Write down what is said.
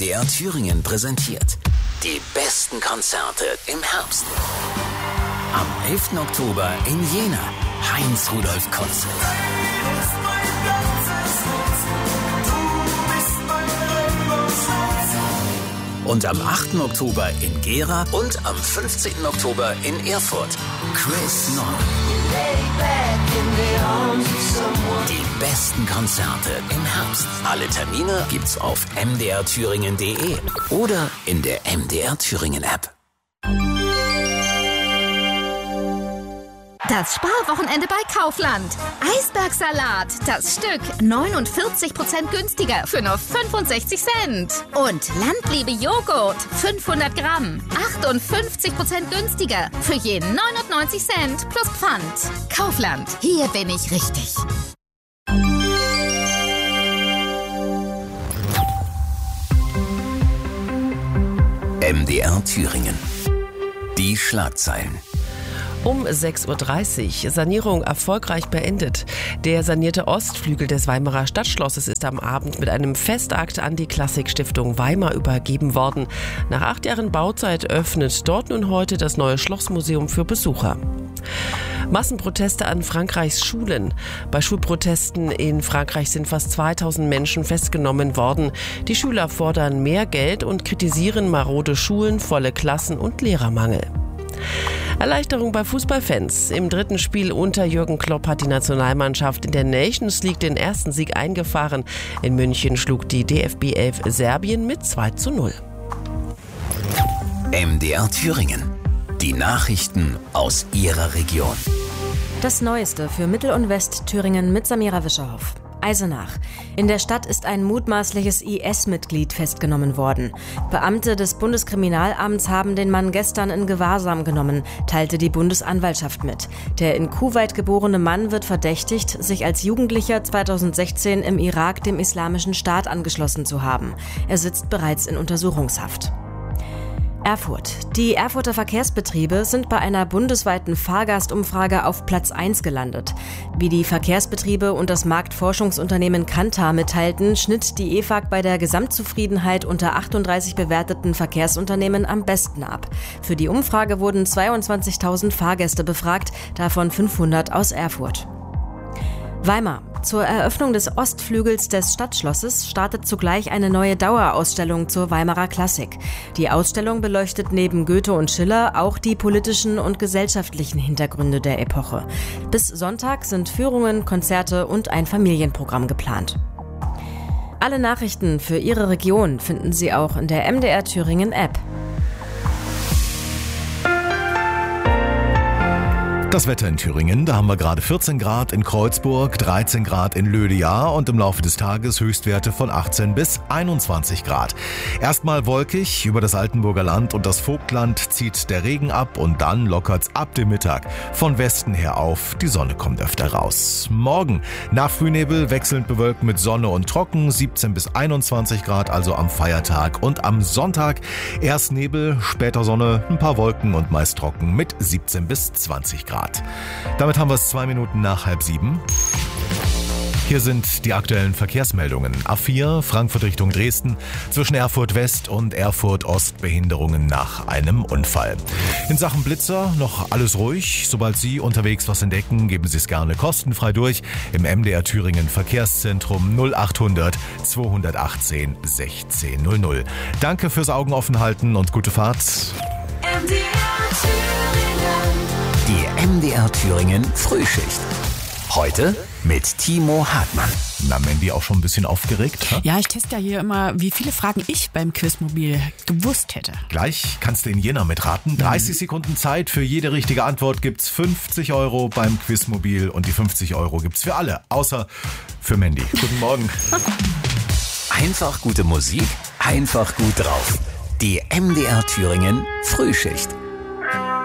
MDR Thüringen präsentiert die besten Konzerte im Herbst. Am 11. Oktober in Jena, Heinz-Rudolf Kunze. Und am 8. Oktober in Gera und am 15. Oktober in Erfurt, Chris Nord. Die besten Konzerte im Herbst. Alle Termine gibt's auf mdrthüringen.de oder in der MDR Thüringen App. Das Sparwochenende bei Kaufland. Eisbergsalat, das Stück 49% günstiger für nur 65 Cent. Und Landliebe Joghurt, 500 Gramm, 58% günstiger für je 99 Cent plus Pfand. Kaufland, hier bin ich richtig. MDR Thüringen. Die Schlagzeilen. Um 6.30 Uhr, Sanierung erfolgreich beendet. Der sanierte Ostflügel des Weimarer Stadtschlosses ist am Abend mit einem Festakt an die Klassikstiftung Weimar übergeben worden. Nach 8 Jahren Bauzeit öffnet dort nun heute das neue Schlossmuseum für Besucher. Massenproteste an Frankreichs Schulen. Bei Schulprotesten in Frankreich sind fast 2000 Menschen festgenommen worden. Die Schüler fordern mehr Geld und kritisieren marode Schulen, volle Klassen und Lehrermangel. Erleichterung bei Fußballfans. Im 3. Spiel unter Jürgen Klopp hat die Nationalmannschaft in der Nations League den ersten Sieg eingefahren. In München schlug die DFB 11 Serbien mit 2:0. MDR Thüringen. Die Nachrichten aus Ihrer Region. Das Neueste für Mittel- und Westthüringen mit Samira Wischerhoff. Eisenach. In der Stadt ist ein mutmaßliches IS-Mitglied festgenommen worden. Beamte des Bundeskriminalamts haben den Mann gestern in Gewahrsam genommen, teilte die Bundesanwaltschaft mit. Der in Kuwait geborene Mann wird verdächtigt, sich als Jugendlicher 2016 im Irak dem Islamischen Staat angeschlossen zu haben. Er sitzt bereits in Untersuchungshaft. Erfurt. Die Erfurter Verkehrsbetriebe sind bei einer bundesweiten Fahrgastumfrage auf Platz 1 gelandet. Wie die Verkehrsbetriebe und das Marktforschungsunternehmen Kantar mitteilten, schnitt die EFAG bei der Gesamtzufriedenheit unter 38 bewerteten Verkehrsunternehmen am besten ab. Für die Umfrage wurden 22.000 Fahrgäste befragt, davon 500 aus Erfurt. Weimar. Zur Eröffnung des Ostflügels des Stadtschlosses startet zugleich eine neue Dauerausstellung zur Weimarer Klassik. Die Ausstellung beleuchtet neben Goethe und Schiller auch die politischen und gesellschaftlichen Hintergründe der Epoche. Bis Sonntag sind Führungen, Konzerte und ein Familienprogramm geplant. Alle Nachrichten für Ihre Region finden Sie auch in der MDR Thüringen App. Das Wetter in Thüringen, da haben wir gerade 14 Grad in Kreuzburg, 13 Grad in Lödejar und im Laufe des Tages Höchstwerte von 18 bis 21 Grad. Erstmal wolkig, über das Altenburger Land und das Vogtland zieht der Regen ab und dann lockert's ab dem Mittag von Westen her auf. Die Sonne kommt öfter raus. Morgen nach Frühnebel wechselnd bewölkt mit Sonne und trocken, 17 bis 21 Grad, also am Feiertag. Und am Sonntag erst Nebel, später Sonne, ein paar Wolken und meist trocken mit 17 bis 20 Grad. Damit haben wir es 2 Minuten nach 6:30. Hier sind die aktuellen Verkehrsmeldungen. A4 Frankfurt Richtung Dresden, zwischen Erfurt West und Erfurt Ost Behinderungen nach einem Unfall. In Sachen Blitzer noch alles ruhig. Sobald Sie unterwegs was entdecken, geben Sie es gerne kostenfrei durch im MDR Thüringen Verkehrszentrum 0800 218 1600. Danke fürs Augen offen halten und gute Fahrt. Die MDR Thüringen Frühschicht. Heute mit Timo Hartmann. Na, Mandy, auch schon ein bisschen aufgeregt? Ha? Ja, ich teste ja hier immer, wie viele Fragen ich beim Quizmobil gewusst hätte. Gleich kannst du in Jena mitraten. 30 Sekunden Zeit. Für jede richtige Antwort gibt's 50 € beim Quizmobil und die 50 € gibt's für alle, außer für Mandy. Guten Morgen. Einfach gute Musik, einfach gut drauf. Die MDR Thüringen Frühschicht.